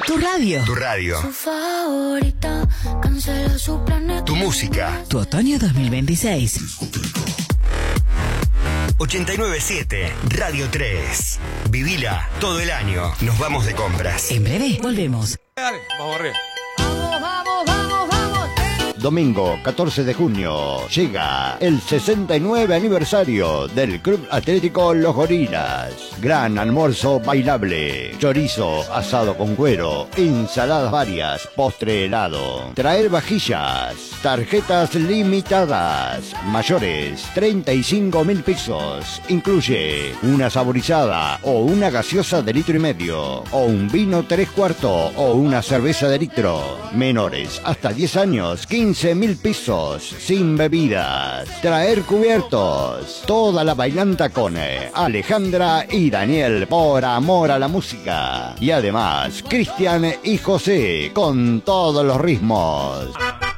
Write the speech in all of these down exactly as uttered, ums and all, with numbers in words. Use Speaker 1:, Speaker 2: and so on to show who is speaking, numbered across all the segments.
Speaker 1: Tu radio.
Speaker 2: Tu radio.
Speaker 3: Su favorita, cancela su planeta.
Speaker 2: Tu música.
Speaker 1: Tu otoño dos mil veintiséis.
Speaker 2: ochenta y nueve punto siete Radio tres. Vivila todo el año. Nos vamos de compras.
Speaker 1: En breve volvemos.
Speaker 4: Dale, vamos arriba.
Speaker 5: Vamos, vamos, vamos, vamos.
Speaker 6: Domingo catorce de junio llega el sesenta y nueve aniversario del Club Atlético Los Gorilas. Gran almuerzo bailable, chorizo asado con cuero, ensaladas varias, postre helado. Traer vajillas, tarjetas limitadas, mayores treinta y cinco mil pesos. Incluye una saborizada o una gaseosa de litro y medio, o un vino tres cuartos o una cerveza de litro. Menores hasta diez años, quince mil pesos, sin bebidas. Traer cubiertos. Toda la bailanta con Alejandra y Daniel por amor a la música. Y además, Cristian y José con todos los ritmos.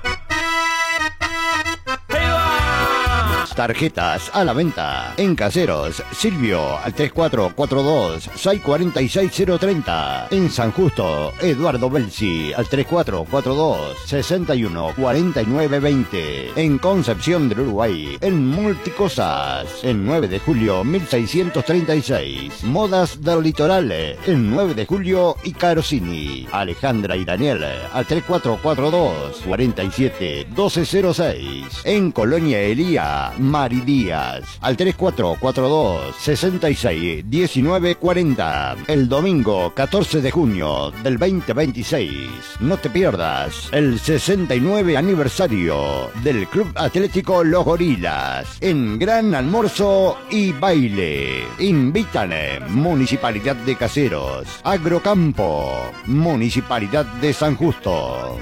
Speaker 6: Tarjetas a la venta en Caseros, Silvio al tres cuatro cuatro dos, seis cuatro seis cero tres cero. En San Justo, Eduardo Belsi al tres cuatro cuatro dos, seis uno cuatro nueve dos cero. En Concepción del Uruguay, en Multicosas, en nueve de julio mil seiscientos treinta y seis. Modas del Litoral, en nueve de julio y Carosini. Alejandra y Daniel al tres cuatro cuatro dos, cuatro siete uno dos cero seis. En Colonia Elía, Mari Díaz al tres cuatro cuatro dos, seis seis uno nueve cuatro cero. El domingo catorce de junio del veinte veintiséis. No te pierdas el sesenta y nueve aniversario del Club Atlético Los Gorilas en gran almuerzo y baile. Invitan Municipalidad de Caseros, Agrocampo, Municipalidad de San Justo.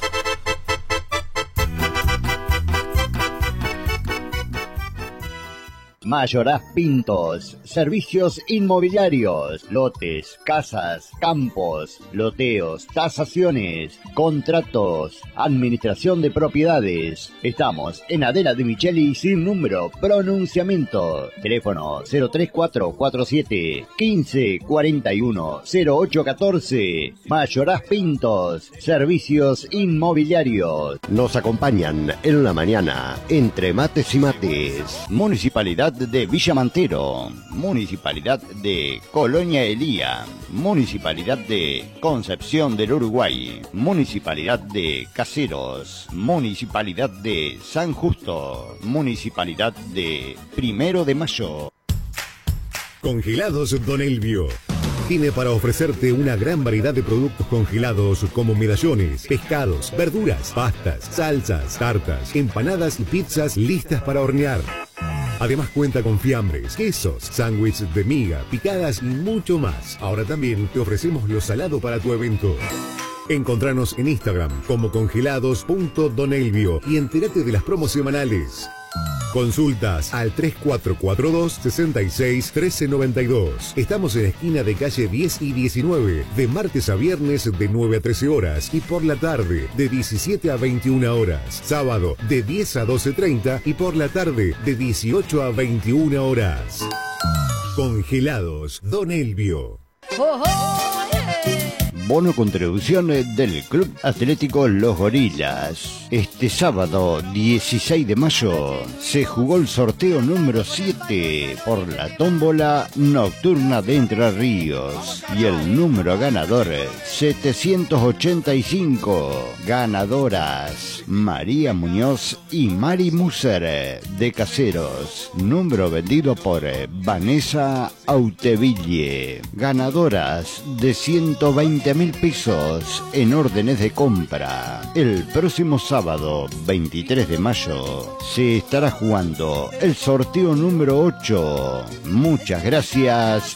Speaker 6: Mayoraz Pintos, servicios inmobiliarios, lotes, casas, campos, loteos, tasaciones, contratos, administración de propiedades. Estamos en Adela de Micheli sin número, pronunciamiento. Teléfono cero tres cuatro cuatro siete, quince cuarenta y uno, cero ocho catorce. Mayoraz Pintos, servicios inmobiliarios. Nos acompañan en la mañana, entre mates y mates. Municipalidad de Villa Mantero, Municipalidad de Colonia Elía, Municipalidad de Concepción del Uruguay, Municipalidad de Caseros, Municipalidad de San Justo, Municipalidad de Primero de Mayo.
Speaker 7: Congelados Don Elvio tiene para ofrecerte una gran variedad de productos congelados como medallones, pescados, verduras, pastas, salsas, tartas, empanadas y pizzas listas para hornear. Además cuenta con fiambres, quesos, sándwiches de miga, picadas y mucho más. Ahora también te ofrecemos lo salado para tu evento. Encontranos en Instagram como congelados punto don elvio y entérate de las promos semanales. Consultas al tres cuatro cuatro dos, seis seis uno tres nueve dos. Estamos en la esquina de calle diez y diecinueve, de martes a viernes de nueve a trece horas y por la tarde de diecisiete a veintiuna horas. Sábado de diez a doce treinta y por la tarde de dieciocho a veintiuna horas. Congelados Don Elvio.
Speaker 5: Oh, oh, yeah.
Speaker 6: Bono contribución del Club Atlético Los Gorilas. Este sábado dieciséis de mayo se jugó el sorteo número siete por la tómbola nocturna de Entre Ríos y el número ganador setecientos ochenta y cinco. Ganadoras María Muñoz y Mari Muser de Caseros. Número vendido por Vanessa Auteville. Ganadoras de ciento veinte mil pesos en órdenes de compra. El próximo sábado veintitrés de mayo se estará jugando el sorteo número ocho. Muchas gracias